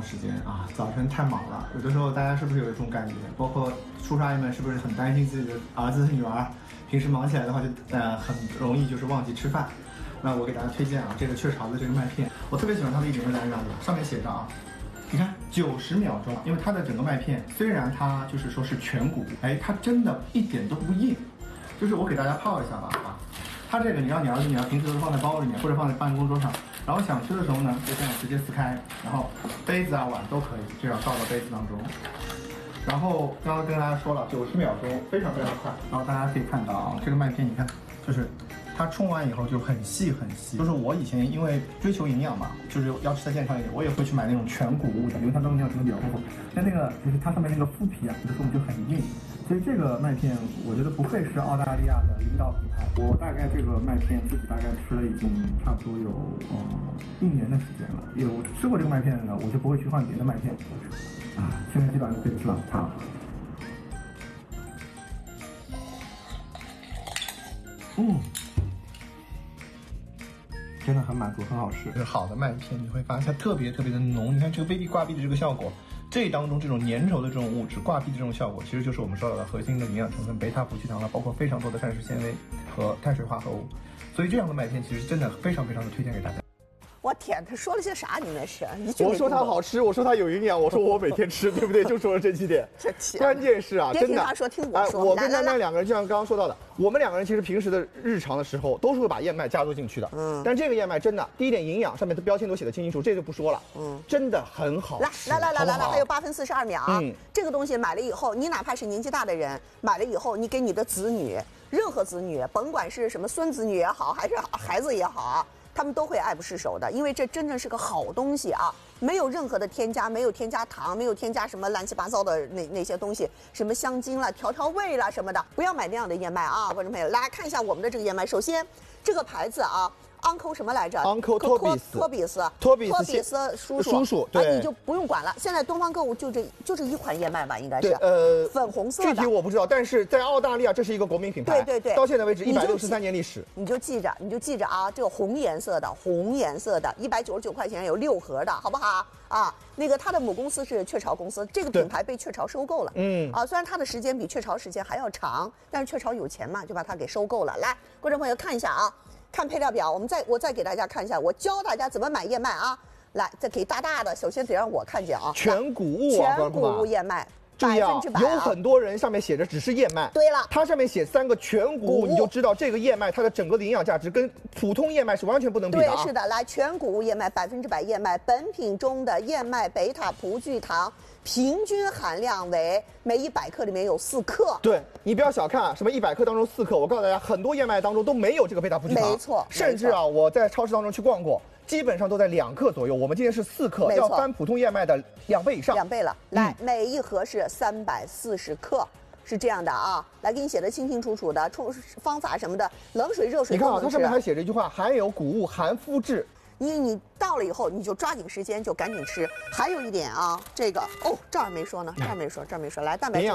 种时间啊，早晨太忙了，有的时候大家是不是有这种感觉？包括叔叔阿姨们是不是很担心自己的儿子女儿，平时忙起来的话就很容易就是忘记吃饭？那我给大家推荐啊，这个雀巢的这个麦片，我特别喜欢它的一点是在于哪里？上面写着啊。你看90秒钟，因为它的整个麦片虽然它就是说是全谷，哎，它真的一点都不硬。就是我给大家泡一下吧啊，它这个你让你儿子女儿平时都放在包里面或者放在办公桌上，然后想吃的时候呢，就这样直接撕开，然后杯子啊碗都可以这样倒到杯子当中。然后刚刚跟大家说了90秒钟，非常非常快。然后大家可以看到啊，这个麦片你看就是它冲完以后就很细很细，就是我以前因为追求营养嘛，就是要吃的健康一点，我也会去买那种全谷物的，因为它当中营养成分比较丰富。但那个就是它上面那个麸皮啊，有的时候就很硬，所以这个麦片我觉得不愧是澳大利亚的领导品牌。我大概这个麦片自己大概吃了已经差不多有1年的时间了。有吃过这个麦片的呢，我就不会去换别的麦片啊。现在基本上就可以吃了，好。真的很满足，很好吃。是好的麦片，你会发现它特别特别的浓。你看这个杯壁挂壁的这个效果，这当中这种粘稠的这种物质，挂壁的这种效果，其实就是我们说到的核心的营养成分贝塔葡聚糖了，包括非常多的膳食纤维和碳水化合物。所以这样的麦片其实真的非常非常的推荐给大家。 我天，他说了些啥？你那是我说它好吃，我说它有营养，我说我每天吃，对不对？就说了这几点。关键是啊，真的， 别听他说，听我说。 我跟丹丹两个人，就像刚刚说到的，我们两个人其实平时的日常的时候，都是会把燕麦加入进去的。但这个燕麦真的，第一点营养，上面的标签都写得清清楚，这就不说了。真的很好吃。 来，还有8分42秒啊！这个东西买了以后，你哪怕是年纪大的人，买了以后，你给你的子女，任何子女，甭管是什么孙子女也好，还是孩子也好啊。他们都会爱不释手的，因为这真正是个好东西啊，没有任何的添加，没有添加糖，没有添加什么乱七八糟的那些东西，什么香精啦、调味啦什么的，不要买那样的燕麦啊，观众朋友，来看一下我们的这个燕麦。首先，这个牌子啊。Uncle 什么来着 ？Uncle 托比斯叔叔， 对， 你就不用管了。现在东方购物就这一款燕麦吧，应该是粉红色的。 具体我不知道，但是在澳大利亚这是一个国民品牌。 对， 到现在为止163年历史。 你就记着啊，这个红颜色的，199块钱有6盒的，好不好？啊，那个它的母公司是雀巢公司，这个品牌被雀巢收购了。虽然它的时间比雀巢时间还要长，但是雀巢有钱嘛，就把它给收购了。来，观众朋友看一下啊。看配料表，我再给大家看一下，我教大家怎么买燕麦啊！来，再给大的，首先得让我看见啊， 全谷物啊， 全谷物燕麦 ，100%有很多人上面写着只是燕麦， 对了， 它上面写3个全谷物，你就知道这个燕麦它的整个的营养价值跟普通燕麦是完全不能比的啊！ 对，是的，来，全谷物燕麦100%燕麦，本品中的燕麦贝塔葡聚糖。平均含量为每100克里面有4克。 对，你不要小看啊，什么100克当中4克，我告诉大家，很多燕麦当中都没有这个贝塔葡聚糖。 没错， 甚至啊，我在超市当中去逛过，基本上都在2克左右。我们今天是4克，要翻普通燕麦的2倍以上。 2倍了。来，每一盒是340克。是这样的啊，来给你写的清清楚楚的，冲方法什么的，冷水、热水都能吃。 你看啊，它上面还写着一句话：含有谷物，含麸质。 你到了以后，你就抓紧时间，就赶紧吃。还有一点啊，这个这儿没说呢，这儿没说，来蛋白质。